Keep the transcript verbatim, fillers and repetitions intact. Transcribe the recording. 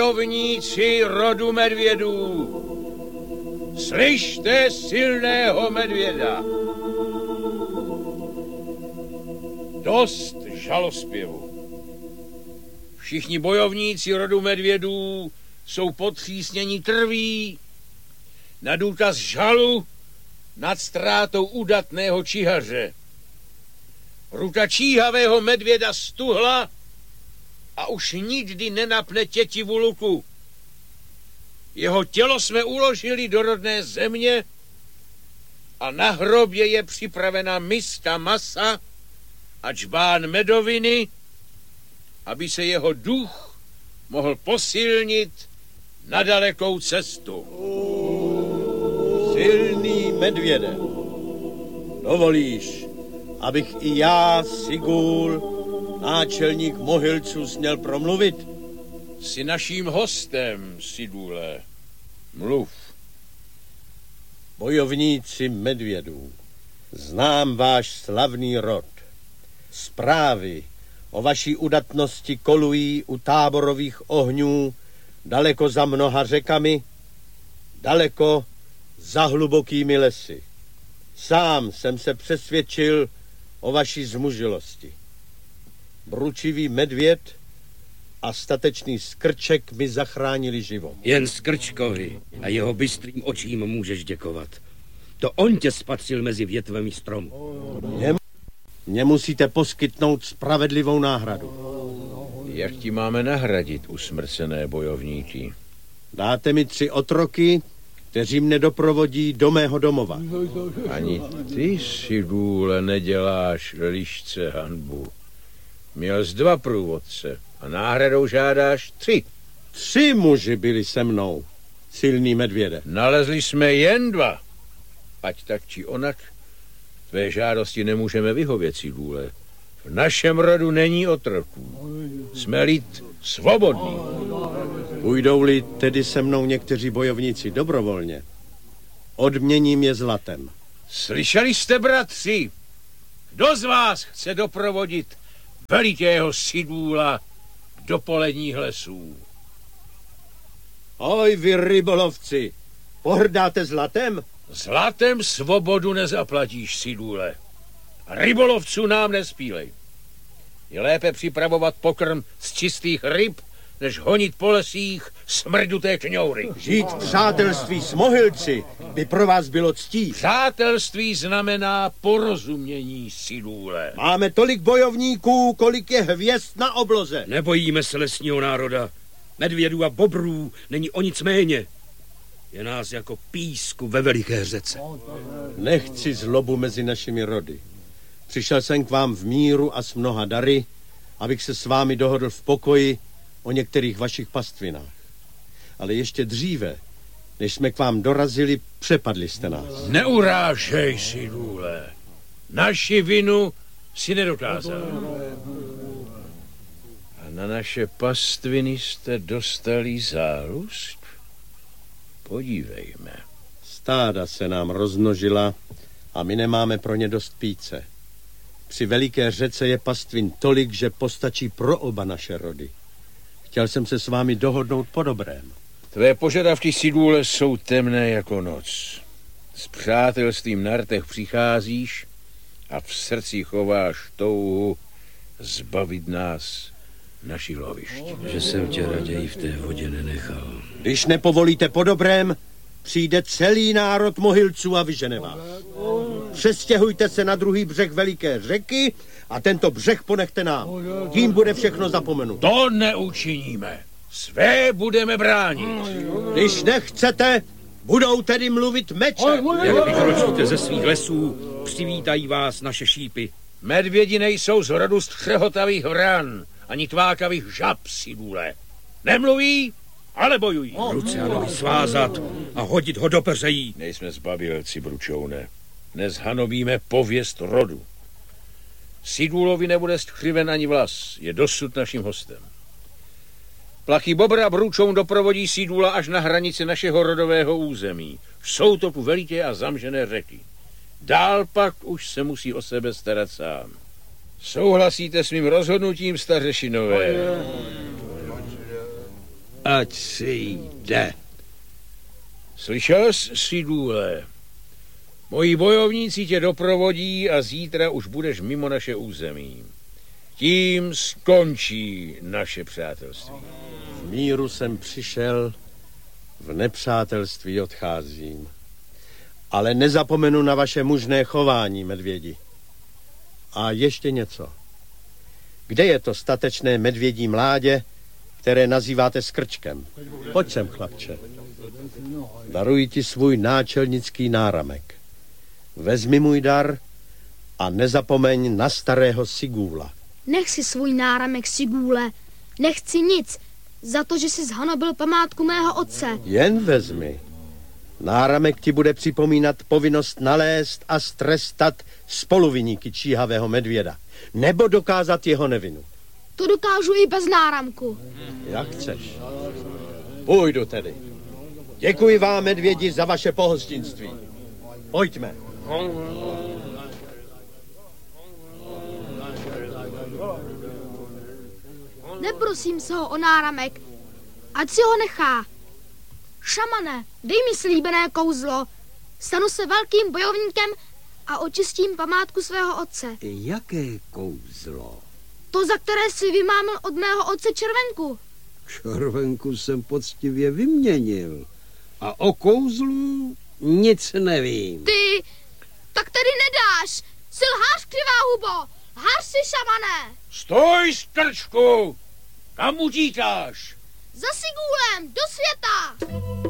Bojovníci rodu medvědů, slyšte silného medvěda. Dost žalospěvu. Všichni bojovníci rodu medvědů jsou podřísnění trví na důkaz žalu nad ztrátou udatného čihaře. Ruka číhavého medvěda stuhla a už nikdy nenapne tětivu luku. Jeho tělo jsme uložili do rodné země a na hrobě je připravena miska masa a džbán medoviny, aby se jeho duch mohl posilnit na dalekou cestu. Silný medvěde, dovolíš, abych i já, Sigul, náčelník Mohylců, směl promluvit? Jsi naším hostem, Sigule. Mluv. Bojovníci medvědů, znám váš slavný rod. Zprávy o vaší udatnosti kolují u táborových ohňů daleko za mnoha řekami, daleko za hlubokými lesy. Sám jsem se přesvědčil o vaší zmužilosti. Bručivý medvěd a statečný Skrček mi zachránili život. Jen Skrčkovi a jeho bystrým očím můžeš děkovat. To on tě spatřil mezi větvemi stromu. Mě, mě musíte poskytnout spravedlivou náhradu. Jak ti máme nahradit, usmrcené bojovníky? Dáte mi tři otroky, kteří mne doprovodí do mého domova. Ani ty, Sigule, neděláš lišce hanbu. Měl jsi dva průvodce a náhradou žádáš tři. Tři muži byli se mnou, silný medvěde. Nalezli jsme jen dva. Ať tak či onak, tvé žádosti nemůžeme vyhovět, Sigule. V našem rodu není otroků. Jsme lid svobodný. Půjdou-li tedy se mnou někteří bojovníci dobrovolně, odměním je zlatem. Slyšeli jste, bratři? Kdo z vás chce doprovodit velikého Sigula do poledních lesů? Oj, vy rybolovci, pohrdáte zlatem? Zlatem svobodu nezaplatíš, Sigule. Rybolovců nám nespílej. Je lépe připravovat pokrm z čistých ryb, než honit po lesích smrduté kňoury. Žít v přátelství s Mohylci by pro vás bylo ctí. Přátelství znamená porozumění, Sigule. Máme tolik bojovníků, kolik je hvězd na obloze. Nebojíme se lesního národa. Medvědů a bobrů není o nic méně. Je nás jako písku ve veliké řece. Nechci zlobu mezi našimi rody. Přišel jsem k vám v míru a s mnoha dary, abych se s vámi dohodl v pokoji o některých vašich pastvinách. Ale ještě dříve, než jsme k vám dorazili, přepadli jste nás. Neurážej, Sigule. Naši vinu si nedokázal. A na naše pastviny jste dostali záluzk? Podívejme. Stáda se nám rozmnožila a my nemáme pro ně dost píce. Při veliké řece je pastvin tolik, že postačí pro oba naše rody. Chtěl jsem se s vámi dohodnout po dobrém. Tvé požadavky, Sigule, jsou temné jako noc. S přátelstvím na rtech přicházíš a v srdci chováš touhu zbavit nás našich lovišť. Že jsem tě raději v té vodě nenechal. Když nepovolíte po dobrém, přijde celý národ Mohylců a vyžene vás. Přestěhujte se na druhý břeh veliké řeky a tento břeh ponechte nám. Tím bude všechno zapomenuto. To neučiníme. Své budeme bránit. Když nechcete, budou tedy mluvit meče. Jak vykročíte ze svých lesů, přivítají vás naše šípy. Medvědi nejsou z rodu střehotavých vran, ani tvákavých žab, Sigule. Nemluví, ale bojují. Ruce a nohy svázat a hodit ho do peřejí. Nejsme zbabělci, Bručoune. Nezhanovíme pověst rodu. Sigulovi nebude skřiven ani vlas, je dosud naším hostem. Plachý bobr a Bručoun doprovodí Sigula až na hranici našeho rodového území. Jsou to tu veliké a zamžené řeky. Dál pak už se musí o sebe starat sám. Souhlasíte s mým rozhodnutím, stařešinové? Ať si jde. Slyšel jsi, Sidůle? Moji bojovníci tě doprovodí a zítra už budeš mimo naše území. Tím skončí naše přátelství. V míru jsem přišel, v nepřátelství odcházím. Ale nezapomenu na vaše mužné chování, medvědi. A ještě něco. Kde je to statečné medvědí mládě, které nazýváte skrčkem? Pojď sem, chlapče. Daruji ti svůj náčelnický náramek. Vezmi můj dar a nezapomeň na starého Sigúla. Nech si svůj náramek, Sigúle. Nechci nic, za to, že jsi zhanobil památku mého otce. Jen vezmi. Náramek ti bude připomínat povinnost nalézt a strestat spoluviníky číhavého medvěda, nebo dokázat jeho nevinu. To dokážu i bez náramku. Jak chceš. Půjdu tedy. Děkuji vám, medvědi, za vaše pohostinství. Pojďme. Neprosím se ho o náramek, ať si ho nechá. Šamane, dej mi slíbené kouzlo. Stanu se velkým bojovníkem a očistím památku svého otce. Jaké kouzlo? To, za které si vymámil od mého otce červenku. Červenku jsem poctivě vyměnil. A o kouzlu nic nevím. Ty, tak tedy nedáš. Jsi lhář, křivá hubo. Lhář si, šamane. Stoj, strčku! Kam utíkáš? Za Sigúlem, do světa!